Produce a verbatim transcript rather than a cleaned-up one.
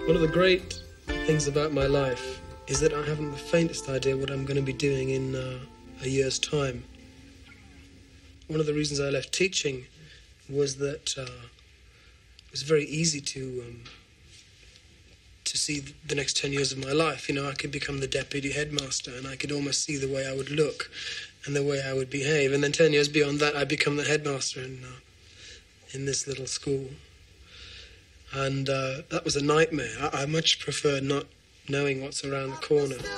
One of the great things about my life is that I haven't the faintest idea what I'm going to be doing in uh, a year's time. One of the reasons I left teaching was that uh, it was very easy to um, to see the next ten years of my life. You know, I could become the deputy headmaster and I could almost see the way I would look and the way I would behave. And then ten years beyond that, I'd become the headmaster in, uh, in this little school. And uh, that was a nightmare. I, I much prefer not knowing what's around the corner.